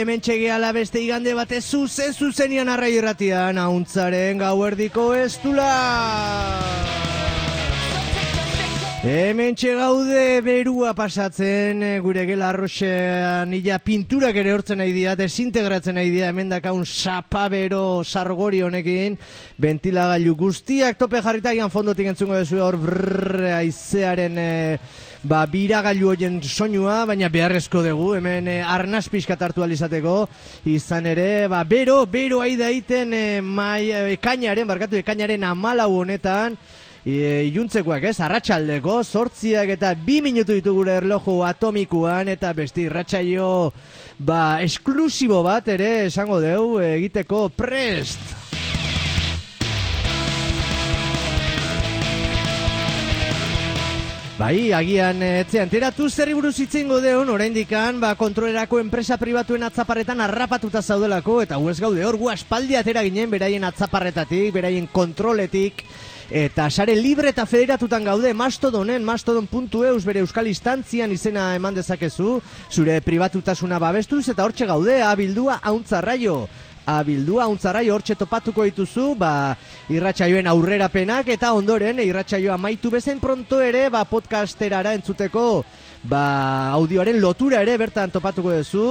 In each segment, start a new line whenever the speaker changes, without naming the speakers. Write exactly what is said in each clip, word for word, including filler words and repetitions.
Hemen txegeala beste igande batez zuzen zuzenian Arrai Irratian, ahuntzaren gauerdiko estula. Hemen txegaude berua pasatzen, gure gela arroxean illa pinturak ere hortzen nahi dira, desintegratzen nahi dira, hemen dakaun sapabero sargori honekin, ventilagailu guztiak tope jarritagian fondotik entzungo dezu hor brrr, aizearen e, ba, biragailu hoien soinua, baina beharrezko dugu, hemen e, arnaz pixkat hartu alizateko, izan ere, ba, bero, bero aida iten e, mai, e, ekainaren, barkatu ekainaren amalau honetan, E, iluntzekoak ez, arratsaldeko zortziak eta bi minutu ditu gure erloju atomikuan eta besti irratsaio ba, esklusibo bat ere esango deu egiteko prest. Bai, agian etzean teratu zerri buruz itzengo deun, oraindikan ba, kontrolerako enpresa pribatuen atzaparretan harrapatuta zaudelako eta gu ez gaude hor, gu aspaldi atera ginen beraien atzaparretatik, beraien kontroletik. Eta sare libre eta federatutan gaude, Mastodonen, mastodon puntu eus bere euskal instantzian izena eman dezakezu, zure pribatutasuna babestuz eta hortxe gaude, abildua hauntzarraio. Abildua hauntzarraio hortxe topatuko dituzu, ba, irratsaioen aurrerapenak eta ondoren irratsaioa amaitu bezain pronto ere, ba, podcasterara entzuteko, ba, audioaren lotura ere bertan topatuko duzu.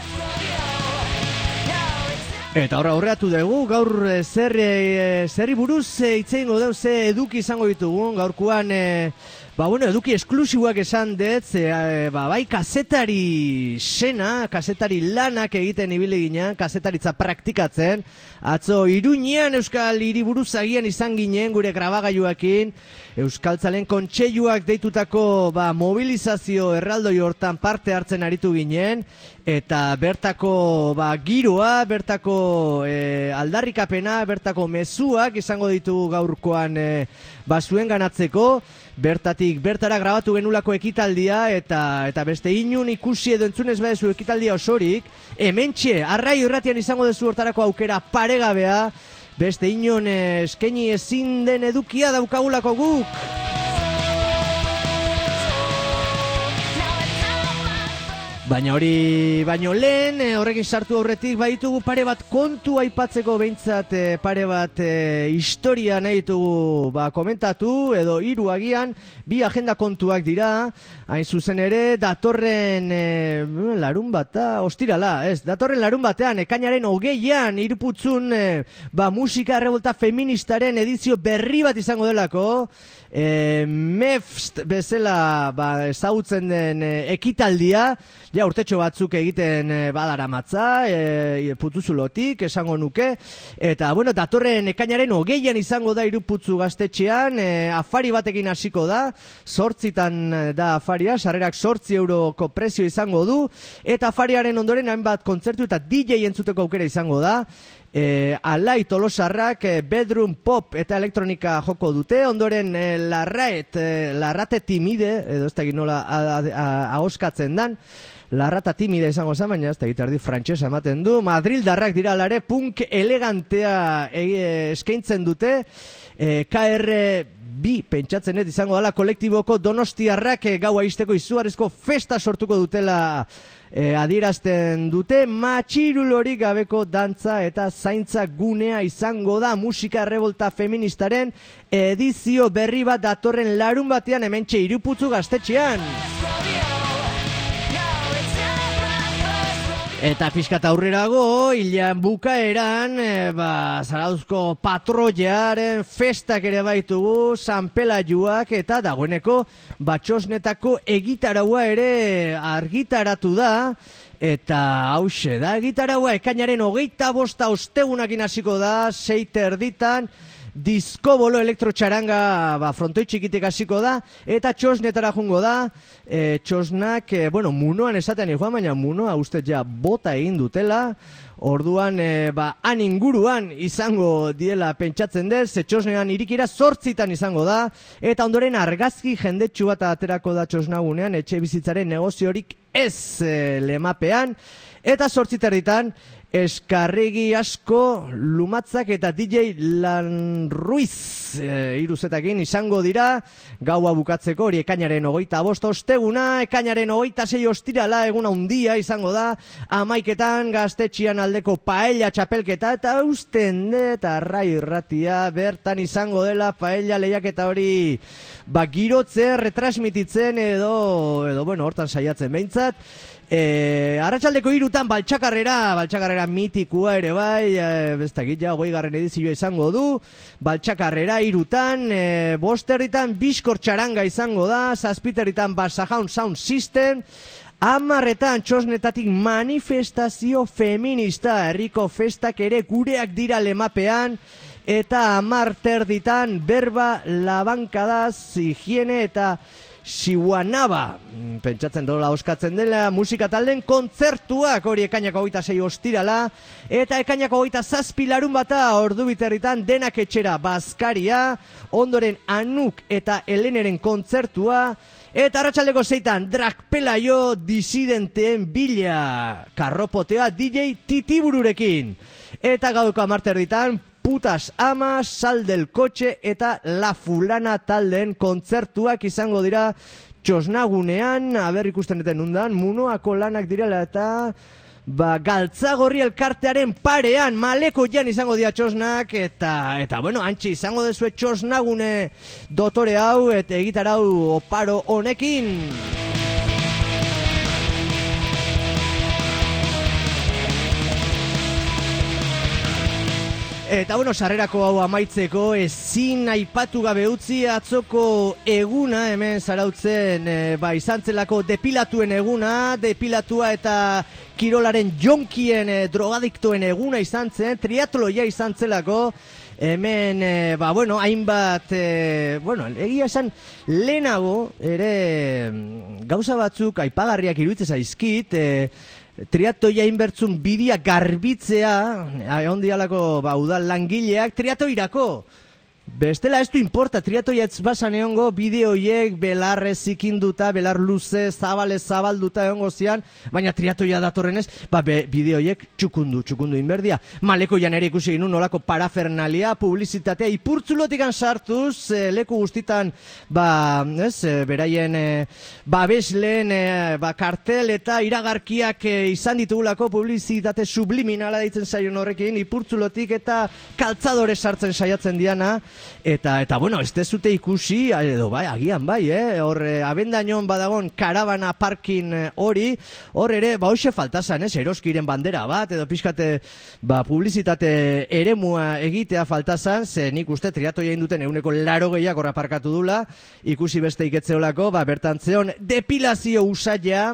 Eta horra horreatu dugu, gaur e, zerri, e, zerri buruz hitzein godeu ze eduki izango ditugu, gaurkoan, e, ba bueno, eduki esklusiboak esan dut, e, ba, bai kazetari sena, kazetari lanak egiten ibili ginen, kazetaritza praktikatzen, atzo Iruñean Euskal Hiriburuz agian izan ginen gure grabagailuekin, Euskaltzalen kontseiluak deitutako ba, mobilizazio erraldoi hortan parte hartzen aritu ginen, eta bertako ba, giroa, bertako e, aldarrikapena, bertako mezuak izango ditugu gaurkoan e, ba, zuen ganatzeko, bertatik bertara grabatu genulako ekitaldia, eta eta beste inun ikusi edo entzunez badezu ekitaldia osorik, hementxe, Arrai Irratian izango dezu hortarako aukera paregabea, beste inon eskaini ezin den edukia daukagulako guk. Baina hori, baino lehen, horrekin sartu aurretik, baitugu pare bat kontu aipatzeko behintzat, pare bat e, historia nahi ditugu ba, komentatu, edo hiru agian, bi agenda kontuak dira, hain zuzen ere, datorren e, larun bata, ostirala, ez, datorren larun batean, ekainaren hogeian, iruputzun, e, ba, musika errebolta feministaren edizio berri bat izango delako, E, mefst bezala ba, ezagutzen den e, ekitaldia, ja urtetxo batzuk egiten e, badara matza, e, putuzulotik esango nuke, eta bueno, datorren ekainaren hogeian izango da Iruputzu gaztetxean, e, afari batekin hasiko da, zortzitan da afaria, sarrerak zortzi euroko prezio izango du, eta afariaren ondoren hainbat kontzertu eta D J entzuteko aukera izango da. E, Alai Tolosarrak e, bedroom pop eta elektronika joko dute, ondoren e, larraet, e, larrate timide, edo ez da nola ahoskatzen dan, larrata timide izango zen, baina ez da gitardi frantxesa ematen du, Madrildarrak dira alare, punk elegantea e, eskaintzen dute, e, K R bi pentsatzen ez izango dela kolektiboko donostiarrak e, gaua izteko izugarrizko festa sortuko dutela E, adierazten dute, matxirulorik gabeko dantza eta zaintza gunea izango da musika errebolta feministaren edizio berri bat datorren larun batean hementxe Iruputzu gaztetxean. Eta pixkat aurrerago, hilean bukaeran, e, ba, Zarauzko patroiaren festak ere baitugu, San Pelajuak eta dagoeneko Batxosnetako egitaraua ere argitaratu da, eta hause da, egitaraua ekainaren hogeita bosta ostegunakin hasiko da, seite erditan, disko bolo elektrotxaranga ba, frontoi txikitik hasiko da, eta txosnetara jungo da, e, txosnak, e, bueno, munoan esatean joan, baina munoa uste ja bota egin dutela, orduan, e, ba, han inguruan izango diela pentsatzen dez, txosnean irikira zortzitan izango da, eta ondoren argazki jendetsu bat aterako da txosnagunean, etxe bizitzaren negoziorik ez e, lemapean, eta zortziterritan, Eskarregi asko, Lumatzak eta D J Lan Ruiz e, hiru zetakin izango dira, gaua bukatzeko hori ekainaren hogeita bost osteguna, ekainaren hogeita sei ostirala eguna handia izango da, amaiketan gaztetxian aldeko paella txapelketa, eta usten eta arrai irratia bertan izango dela paella lehiaketa hori ba, girotzen, retransmititzen edo, edo bueno, hortan saiatzen behintzat. E, arratsaldeko hirutan baltsakarrera, baltsakarrera mitikua ere bai, e, bestakit ja, hogei garren edizioa izango du, baltsakarrera hirutan, e, bosterritan biskor txaranga izango da, zazpiterritan Basajaun Sound System, amarretan txosnetatik manifestazio feminista, herriko festak ere gureak dira lemapean, eta amarterditan berba labankadaz, higiene eta Siwanaba, pentsatzen dola oskatzen dela, musika talden kontzertuak hori ekainako hogeita sei ostirala, eta ekainako hogeita zazpi larun bata ordu biterritan denak etxera Bazkaria, ondoren Anuk eta Heleneren kontzertua, eta arratsaldeko zeitan Dragpelaio disidenteen bila, karropotea D J Titibururekin, eta gauko amarterditan Putas Amas, Sal del Kotxe eta La Fulana taldeen kontzertuak izango dira txosnagunean, aber ikusten eten undan, Munoako lanak direla eta ba, Galtzagorri elkartearen parean, Maleko jan izango dira txosnak, eta, eta bueno, antxe izango dezue txosnagune dotore hau, eta egitarau oparo honekin. Eta bueno, sarrerako hau amaitzeko ezin aipatu gabe utzi atzoko eguna hemen zarautzen e, ba, izan zelako depilatuen eguna, depilatua eta kirolaren jonkien e, drogadiktoen eguna izan zen, triatloia izan zelako, hemen, e, ba, bueno, hainbat, e, bueno, egia esan lehenago ere gauza batzuk aipagarriak iruditzen zaizkit, e, triatoia inbertzun bidia garbitzea, ondialako ba, udal langileak, triatoirako. Bestela ez du importa, triatoia ez basan egongo, bideoiek belarrez ikinduta, belar luze, zabalez zabalduta egongo zian, baina triatoia datorrenez, ba, bideoiek txukundu, txukundu inberdia. Maleko jan ere ikusi ginen nolako parafernalia, publizitatea, ipurtzulotikan sartuz, e, leku guztitan, ba, ez, e, beraien, e, babesleen, e, ba, kartel eta iragarkiak e, izan ditugulako publizitate subliminala ditzen zaion horrekin, ipurtzulotik eta kaltzadore sartzen saiatzen diana, Eta, eta bueno, ez dezute ikusi, edo bai, agian bai, eh? Hor, eh, abendainon badagon karabana parkin hori, hor ere, ba, hoxe faltazan, ez, eroskiren bandera bat, edo pixkate, ba, publizitate eremua egitea faltazan, ze nik uste triatoia induten eguneko laro gehiak horra parkatu dula, ikusi beste iketzeolako, ba, bertan zeon, depilazio usaila.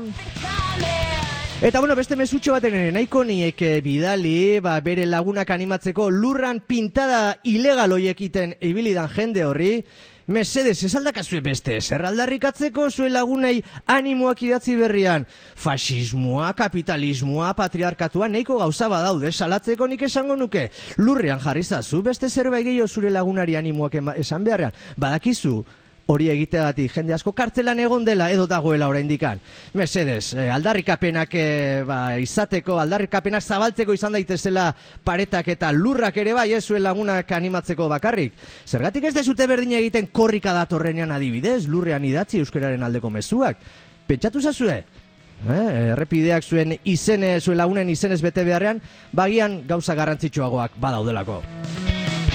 Eta bueno, beste mesutxo baten ere nahiko niek bidali, ba, bere lagunak animatzeko lurran pintada ilegal hoiekiten ibilidan jende horri, mesedes, ez aldakazue beste, zer aldarrikatzeko zuen lagunei animoak idatzi berrian, fasismoa, kapitalismoa, patriarkatua, nahiko gauza badaude, salatzeko nik esango nuke, lurrean jarri zazu, beste zerbait gehiago zure lagunari animoak esan beharrean, badakizu, hori egiteagatik jende asko kartzelan egon dela edo dagoela oraindikan. Mesedes, eh, aldarrikapenak eh, ba, izateko, aldarrikapenak zabaltzeko izan daitezela paretak eta lurrak ere bai ez zuen lagunak animatzeko bakarrik. Zergatik ez dezute berdina egiten korrika datorrenean adibidez, lurrean idatzi euskararen aldeko mezuak. Pentsatu zazue? Eh, errepideak zuen izene, zuen lagunen izenez bete beharrean, bagian gauza garrantzitsuagoak badaudelako.